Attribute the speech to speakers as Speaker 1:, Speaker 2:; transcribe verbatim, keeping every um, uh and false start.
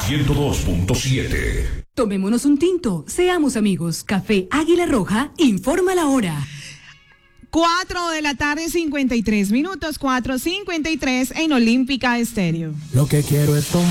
Speaker 1: ciento dos punto siete.
Speaker 2: Tomémonos un tinto, seamos amigos. Café Águila Roja, informa la hora.
Speaker 3: Cuatro de la tarde, cincuenta y tres minutos, cuatro cincuenta y tres en Olímpica Estéreo.
Speaker 4: Lo que quiero es tomar.